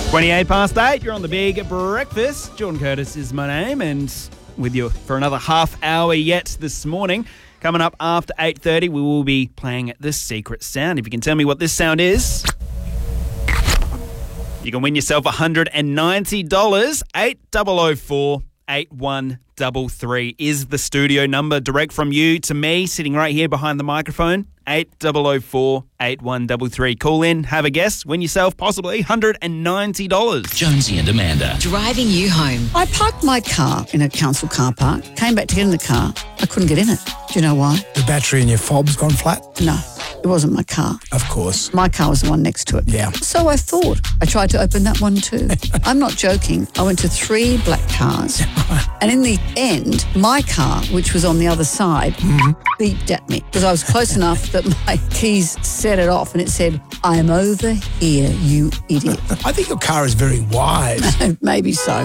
28 past 8, you're on the Big Breakfast. Jordan Curtis is my name, and with you for another half hour yet this morning. Coming up after 8:30, we will be playing The Secret Sound. If you can tell me what this sound is, you can win yourself $190. 8004 8133 is the studio number, direct from you to me, sitting right here behind the microphone. 8004 8133. Call in, have a guess, win yourself possibly $190. Jonesy and Amanda. Driving you home. I parked my car in a council car park, came back to get in the car. I couldn't get in it. Do you know why? The battery in your fob's gone flat? No, it wasn't my car. Of course. My car was the one next to it. Yeah. So I thought. I tried to open that one too. I'm not joking. I went to 3 black cars. And in the end, my car, which was on the other side, beeped at me because I was close enough that my keys set it off and it said, "I'm over here, you idiot." I think your car is very wise. Maybe so.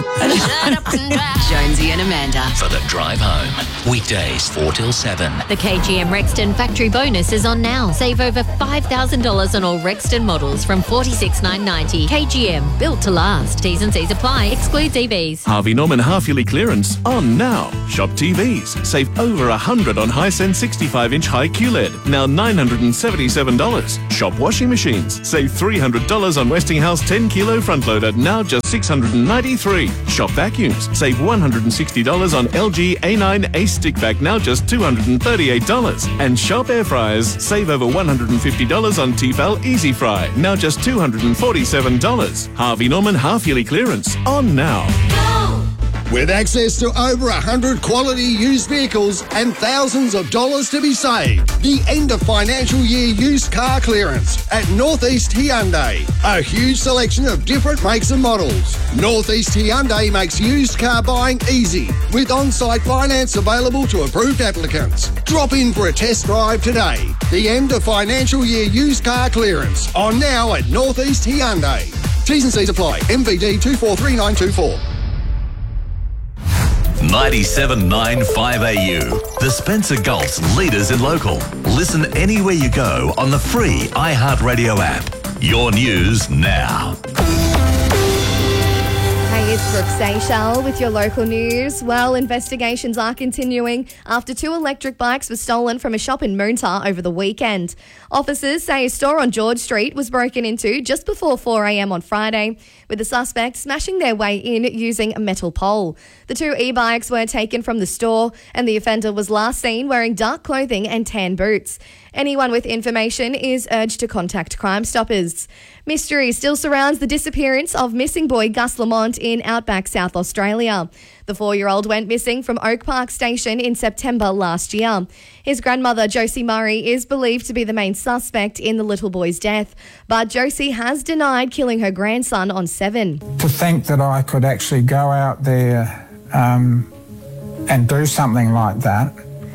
Jonesy and Amanda. For the drive home. Weekdays 4 till 7. The KGM Rexton factory bonus is on now. Save over $5,000 on all Rexton models from $46,990. KGM, built to last. T's and C's apply. Excludes EVs. Harvey Norman half-yearly clearance on now. Shop TVs. Save over $100 on Hisense 65-inch high QLED. Now $977. Shop washing machines. Save $300 on Westinghouse 10-kilo front loader. Now just $693. Shop vacuums. Save $160 on LG A9 Ace stick vac. Now just $238. And shop air fryers. Save over $150 on Tefal Easy Fry. Now just $247. Harvey Norman half-yearly clearance on now. With access to over 100 quality used vehicles and thousands of dollars to be saved. The end of financial year used car clearance at Northeast Hyundai. A huge selection of different makes and models. Northeast Hyundai makes used car buying easy with on-site finance available to approved applicants. Drop in for a test drive today. The end of financial year used car clearance on now at Northeast Hyundai. T's and C's apply. MVD 243924. 97.95 AU. The Spencer Gulf's leaders in local. Listen anywhere you go on the free iHeartRadio app. Your news now. Hey, it's Brooke Seychelles with your local news. Well, investigations are continuing after 2 electric bikes were stolen from a shop in Moontar over the weekend. Officers say a store on George Street was broken into just before 4 a.m. on Friday, with the suspect smashing their way in using a metal pole. The 2 e-bikes were taken from the store and the offender was last seen wearing dark clothing and tan boots. Anyone with information is urged to contact Crime Stoppers. Mystery still surrounds the disappearance of missing boy Gus Lamont in outback South Australia. The 4-year-old went missing from Oak Park Station in September last year. His grandmother, Josie Murray, is believed to be the main suspect in the little boy's death, but Josie has denied killing her grandson on 7. To think that I could actually go out there and do something like that,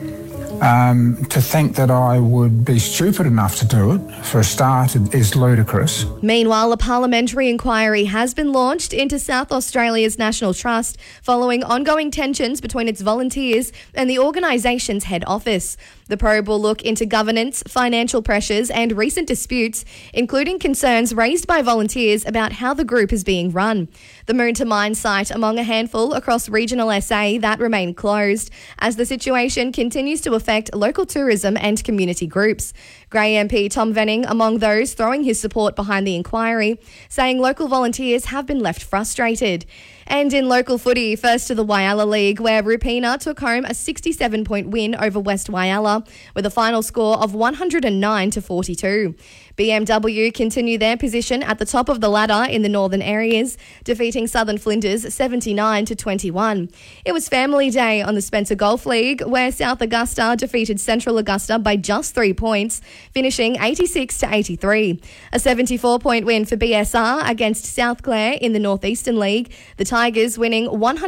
to think that I would be stupid enough to do it, for a start, is ludicrous. Meanwhile, a parliamentary inquiry has been launched into South Australia's National Trust following ongoing tensions between its volunteers and the organisation's head office. The probe will look into governance, financial pressures and recent disputes, including concerns raised by volunteers about how the group is being run. The Moonta mine site among a handful across regional SA that remain closed as the situation continues to affect local tourism and community groups. Grey MP Tom Venning among those throwing his support behind the inquiry, saying local volunteers have been left frustrated. And in local footy, first to the Whyalla League, where Rupina took home a 67-point win over West Whyalla with a final score of 109-42. BMW continue their position at the top of the ladder in the northern areas, defeating Southern Flinders 79-21. It was Family Day on the Spencer Golf League, where South Augusta defeated Central Augusta by just 3 points, finishing 86-83. A 74-point win for BSR against South Clare in the Northeastern League, the Tigers winning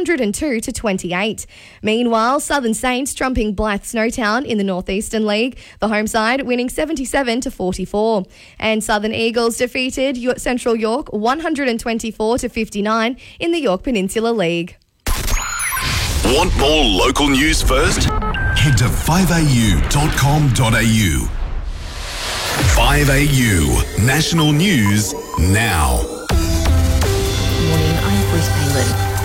102-28. Meanwhile, Southern Saints trumping Blythe Snowtown in the Northeastern League, the home side winning 77-44. And Southern Eagles defeated Central York 124-59 in the York Peninsula League. Want more local news first? Head to 5au.com.au. 5AU, national news now.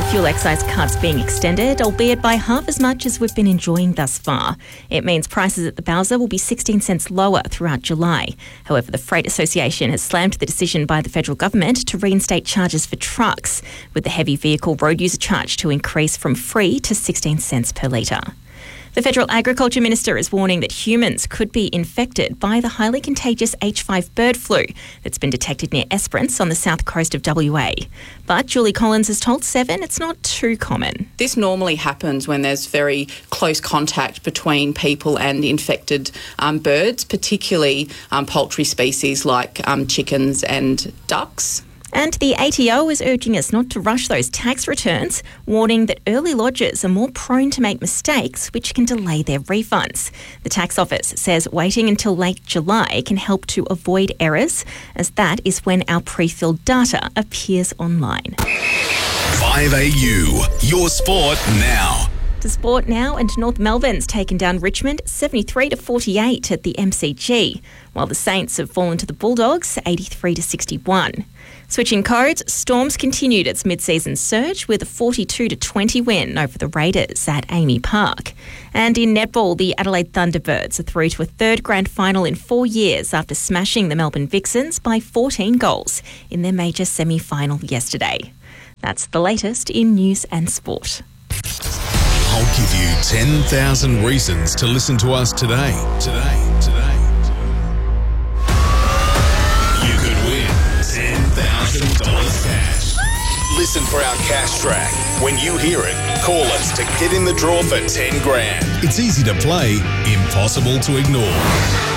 fuel excise cut's being extended, albeit by half as much as we've been enjoying thus far. It means prices at the Bowser will be 16 cents lower throughout July. However, the Freight Association has slammed the decision by the federal government to reinstate charges for trucks, with the heavy vehicle road user charge to increase from free to 16 cents per litre. The Federal Agriculture Minister is warning that humans could be infected by the highly contagious H5 bird flu that's been detected near Esperance on the south coast of WA. But Julie Collins has told Seven it's not too common. This normally happens when there's very close contact between people and infected birds, particularly poultry species like chickens and ducks. And the ATO is urging us not to rush those tax returns, warning that early lodgers are more prone to make mistakes, which can delay their refunds. The tax office says waiting until late July can help to avoid errors, as that is when our pre-filled data appears online. 5AU, your sport now. To sport now, and North Melbourne's taken down Richmond 73-48 at the MCG, while the Saints have fallen to the Bulldogs 83-61. Switching codes, Storms continued its mid-season surge with a 42-20 win over the Raiders at Amy Park. And in netball, the Adelaide Thunderbirds are through to a third grand final in 4 years after smashing the Melbourne Vixens by 14 goals in their major semi-final yesterday. That's the latest in news and sport. I'll give you 10,000 reasons to listen to us today. You could win $10,000 cash. Listen for our cash track. When you hear it, call us to get in the draw for 10 grand. It's easy to play, impossible to ignore.